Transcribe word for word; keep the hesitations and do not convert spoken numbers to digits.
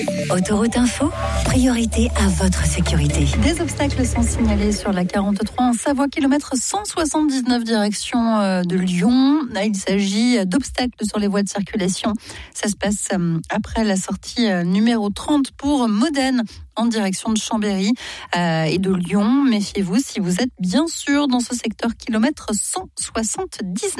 Autoroute Info, priorité à votre sécurité. Des obstacles sont signalés sur la quarante-trois en Savoie, kilomètre cent soixante-dix-neuf direction de Lyon. Il s'agit d'obstacles sur les voies de circulation. Ça se passe après la sortie numéro trente pour Modène en direction de Chambéry euh, et de Lyon. Méfiez-vous si vous êtes bien sûr dans ce secteur, kilomètre cent soixante-dix-neuf.